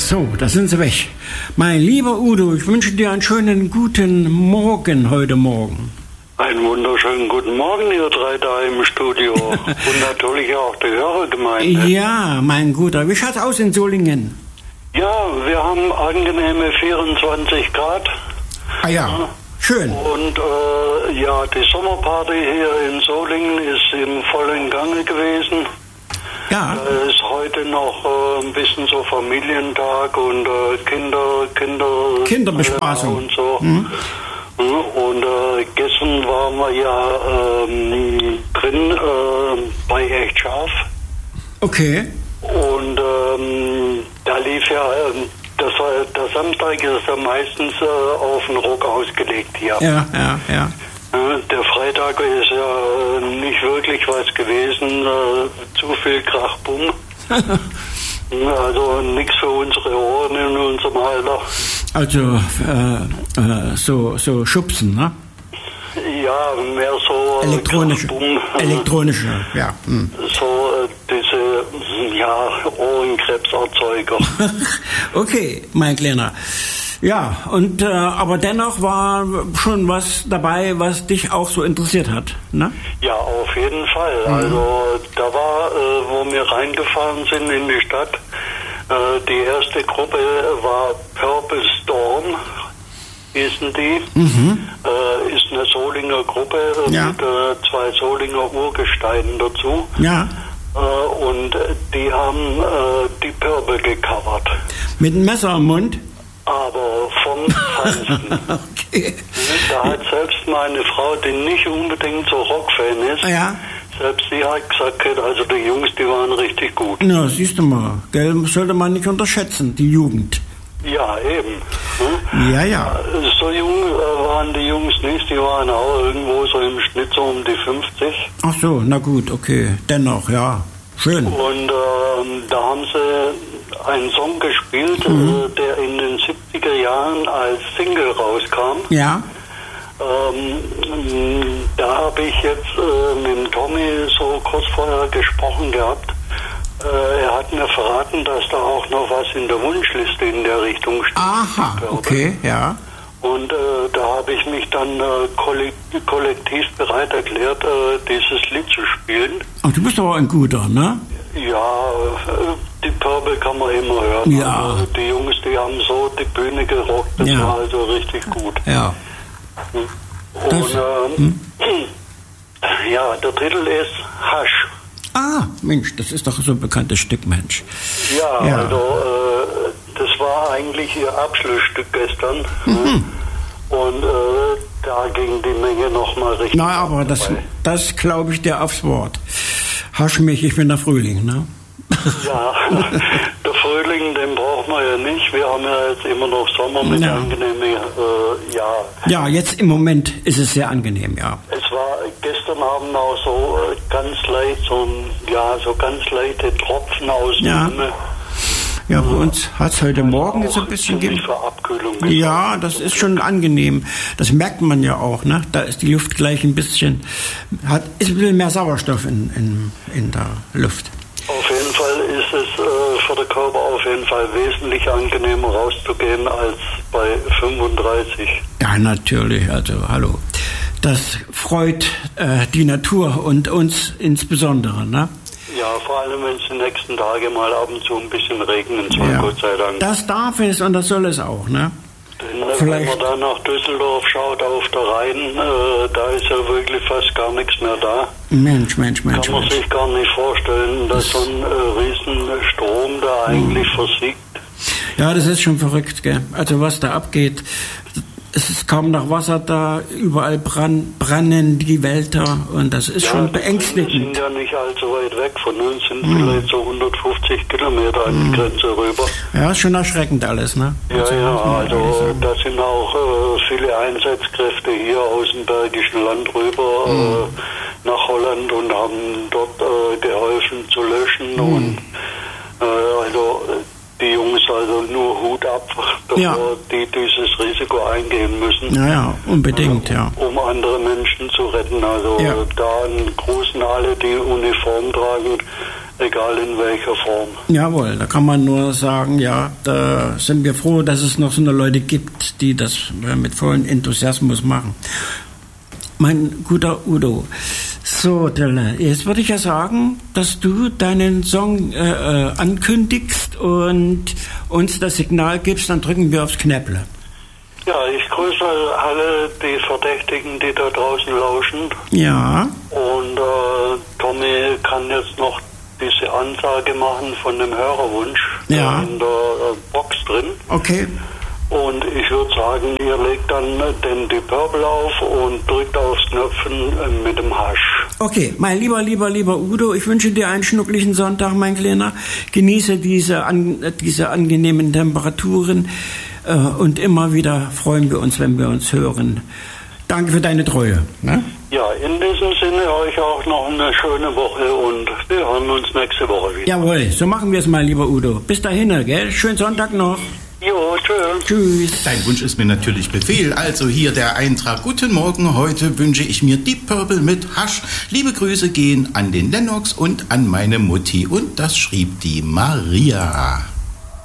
So, da sind sie weg. Mein lieber Udo, ich wünsche dir einen schönen guten Morgen heute Morgen. Einen wunderschönen guten Morgen, ihr drei da im Studio. Und natürlich auch die Hörergemeinde. Ja, mein Guter. Wie schaut's aus in Solingen? Ja, wir haben angenehme 24 Grad. Ah ja, schön. Und ja, die Sommerparty hier in Solingen ist im vollen Gange gewesen. Ja. Da ist heute noch ein bisschen so Familientag und Kinderbespaßung und so. Mhm. Und gestern waren wir ja drin bei Echt Scharf. Okay. Und da lief ja, der Samstag ist ja meistens auf den Rock ausgelegt hier. Ja. Der Freitag ist ja nicht wirklich was gewesen, zu viel Krach-Bumm. Also nichts für unsere Ohren in unserem Alter. Also so Schubsen, ne? Ja, mehr so elektronische, ja. Hm. So diese Ohrenkrebserzeuger. Okay, mein Kleiner. Ja, und aber dennoch war schon was dabei, was dich auch so interessiert hat, ne? Ja, auf jeden Fall. Also da war, wo wir reingefahren sind in die Stadt, die erste Gruppe war Purple Storm, hießen die. Ist eine Solinger Gruppe mit 2 Solinger Urgesteinen dazu. Ja. Und die haben die Purple gecovert. Mit einem Messer im Mund? Aber vom Feinsten. Okay. Da hat selbst meine Frau, die nicht unbedingt so Rockfan ist, selbst sie hat gesagt, also die Jungs, die waren richtig gut. Na, siehst du mal, gell, sollte man nicht unterschätzen, die Jugend. Ja, eben. Ja. So jung waren die Jungs nicht, die waren auch irgendwo so im Schnitt so um die 50. Ach so, na gut, okay, dennoch, ja, schön. Und da haben sie einen Song gespielt, der in den 70er Jahren als Single rauskam. Ja. Da habe ich jetzt mit Tommy so kurz vorher gesprochen gehabt. Er hat mir verraten, dass da auch noch was in der Wunschliste in der Richtung steht. Aha, okay, ja. Und da habe ich mich dann kollektiv bereit erklärt, dieses Lied zu spielen. Ach, du bist aber ein guter, ne? Ja, die Purple kann man immer hören. Ja. Also die Jungs, die haben so die Bühne gerockt, das war also richtig gut. Ja. Und ja, der Titel ist Hush. Ah, Mensch, das ist doch so ein bekanntes Stück, Mensch. Ja. Also das war eigentlich ihr Abschlussstück gestern. Und da ging die Menge nochmal richtig. Na, aber das glaube ich dir aufs Wort. Hasch mich, ich bin der Frühling, ne? Ja, der Frühling, den braucht man ja nicht. Wir haben ja jetzt immer noch Sommer mit angenehmen Jahr. Ja, jetzt im Moment ist es sehr angenehm, ja. Es war gestern Abend auch so ganz leicht, so ganz leichte Tropfen aus dem Himmel. Ja, bei uns hat es heute Morgen jetzt ein bisschen gegeben. Ja, das ist schon angenehm. Das merkt man ja auch, ne? Da ist die Luft gleich ein bisschen, ist ein bisschen mehr Sauerstoff in der Luft. Auf jeden Fall ist es für den Körper auf jeden Fall wesentlich angenehmer rauszugehen als bei 35. Ja, natürlich, also hallo. Das freut die Natur und uns insbesondere, ne? Ja, vor allem wenn es die nächsten Tage mal ab und zu ein bisschen regnen soll, Gott sei Dank. Das darf es und das soll es auch, ne? Denn wenn man da nach Düsseldorf schaut, auf der Rhein, da ist ja wirklich fast gar nichts mehr da. Mensch. Kann man sich gar nicht vorstellen, dass so ein riesen Strom da eigentlich versiegt. Ja, das ist schon verrückt, gell? Also was da abgeht, es ist kaum noch Wasser da, überall brennen die Wälder und das ist schon beängstigend. Wir sind ja nicht allzu weit weg von uns, sind vielleicht so 150 Kilometer an die Grenze rüber. Ja, ist schon erschreckend alles, ne? Also da sind auch viele Einsatzkräfte hier aus dem Bergischen Land rüber nach Holland und haben dort geholfen zu löschen und also die Jungs, also nur Hut ab, bevor die dieses Risiko eingehen müssen. Ja, unbedingt, um andere Menschen zu retten. Also da einen Gruß an alle, die Uniform tragen. egal in welcher Form. Jawohl, da kann man nur sagen, ja, da sind wir froh, dass es noch so eine Leute gibt, die das mit vollem Enthusiasmus machen. Mein guter Udo. So, Dille, jetzt würde ich ja sagen, dass du deinen Song ankündigst und uns das Signal gibst, dann drücken wir aufs Knäpple. Ja, ich grüße alle die Verdächtigen, die da draußen lauschen. Ja. Und Tommy kann jetzt noch diese Ansage machen von dem Hörerwunsch in der Box drin. Okay. Und ich würde sagen, ihr legt dann den Deep Purple auf und drückt aufs Knöpfen mit dem Hasch. Okay, mein lieber Udo, ich wünsche dir einen schnucklichen Sonntag, mein Kleiner. Genieße diese angenehmen Temperaturen und immer wieder freuen wir uns, wenn wir uns hören. Danke für deine Treue. Ne? Ja, in diesem Sinne euch auch noch eine schöne Woche und wir hören uns nächste Woche wieder. Jawohl, so machen wir es mal, lieber Udo. Bis dahin, gell? Schönen Sonntag noch. Jo, tschüss. Tschüss. Dein Wunsch ist mir natürlich Befehl. Also hier der Eintrag. Guten Morgen, heute wünsche ich mir Deep Purple mit Hasch. Liebe Grüße gehen an den Lennox und an meine Mutti. Und das schrieb die Maria.